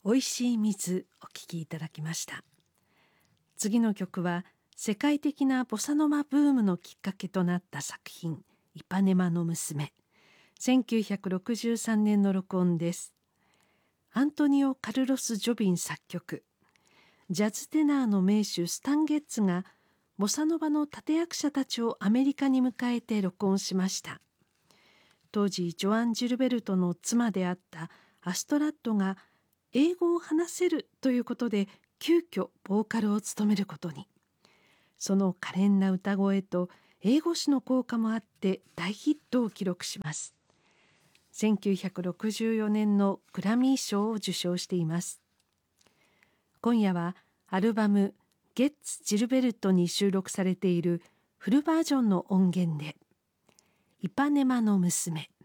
おいしい水お聴きいただきました。次の曲は世界的なボサノバブームのきっかけとなった作品、イパネマの娘。1963年の録音です。アントニオ・カルロス・ジョビン作曲。ジャズテナーの名手スタン・ゲッツがボサノバの立役者たちをアメリカに迎えて録音しました。当時ジョアン・ジルベルトの妻であったアストラッドが英語を話せるということで急遽ボーカルを務めることに。その可憐な歌声と英語詞の効果もあって大ヒットを記録します。1964年のグラミー賞を受賞しています。今夜はアルバム「ゲッツ・ジルベルト」に収録されているフルバージョンの音源で「イパネマの娘」。